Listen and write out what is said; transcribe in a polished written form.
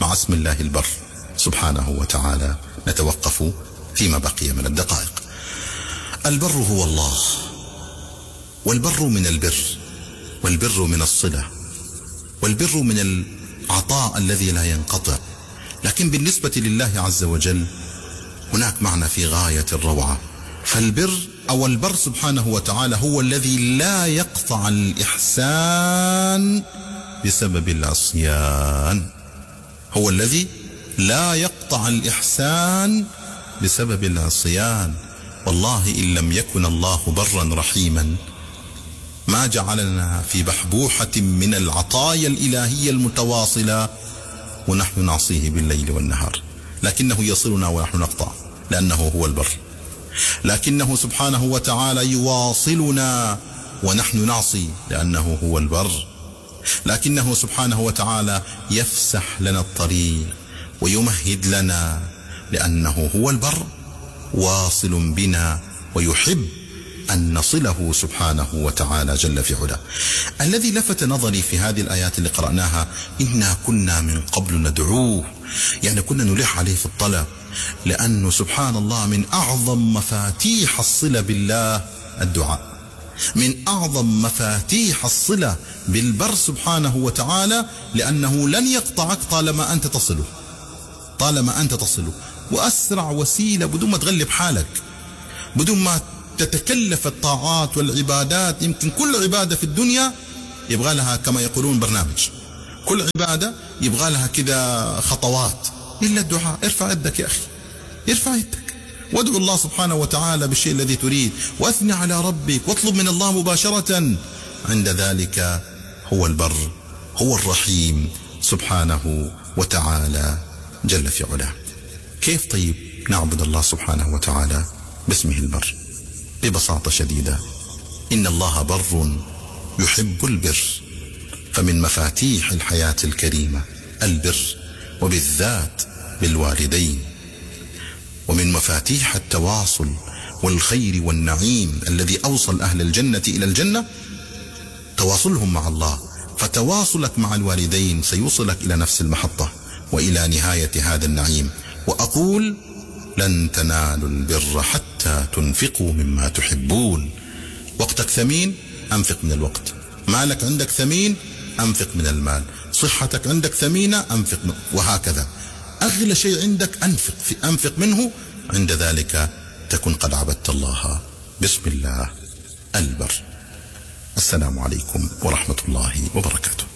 مع اسم الله البر سبحانه وتعالى نتوقف فيما بقي من الدقائق. البر هو الله، والبر من البر، والبر من الصلة، والبر من العطاء الذي لا ينقطع. لكن بالنسبة لله عز وجل هناك معنى في غاية الروعة. فالبر أو البر سبحانه وتعالى هو الذي لا يقطع الإحسان بسبب العصيان، هو الذي لا يقطع الإحسان بسبب العصيان. والله إن لم يكن الله برا رحيما ما جعلنا في بحبوحة من العطايا الإلهية المتواصلة ونحن نعصيه بالليل والنهار، لكنه يصلنا ونحن نقطع لأنه هو البر. لكنه سبحانه وتعالى يواصلنا ونحن نعصي لأنه هو البر. لكنه سبحانه وتعالى يفسح لنا الطريق ويمهد لنا لأنه هو البر، واصل بنا ويحب أن نصله سبحانه وتعالى جل في علاه. الذي لفت نظري في هذه الآيات اللي قرأناها: إنا كنا من قبل ندعوه، يعني كنا نلح عليه في الطلب، لأنه سبحان الله من أعظم مفاتيح الصلة بالله الدعاء، من أعظم مفاتيح الصلة بالبر سبحانه وتعالى، لأنه لن يقطعك طالما أنت تصله، طالما أنت تصله. وأسرع وسيلة بدون ما تغلب حالك، بدون ما تتكلف الطاعات والعبادات. يمكن كل عبادة في الدنيا يبغى لها كما يقولون برنامج، كل عبادة يبغى لها كذا خطوات، إلا الدعاء. ارفع يدك يا أخي، ارفع يدك وادعو الله سبحانه وتعالى بالشيء الذي تريد، واثني على ربك واطلب من الله مباشرة. عند ذلك هو البر، هو الرحيم سبحانه وتعالى جل في علاه. كيف طيب نعبد الله سبحانه وتعالى باسمه البر؟ ببساطة شديدة، إن الله بر يحب البر، فمن مفاتيح الحياة الكريمة البر، وبالذات بالوالدين. ومن مفاتيح التواصل والخير والنعيم الذي أوصل أهل الجنة إلى الجنة تواصلهم مع الله. فتواصلك مع الوالدين سيوصلك إلى نفس المحطة وإلى نهاية هذا النعيم. وأقول: لن تنالوا البر حتى تنفقوا مما تحبون. وقتك ثمين، أنفق من الوقت. مالك عندك ثمين، أنفق من المال. صحتك عندك ثمينة، أنفق من، وهكذا. أغلى شيء عندك أنفق منه. عند ذلك تكن قد عبدت الله بسم الله البر. السلام عليكم ورحمة الله وبركاته.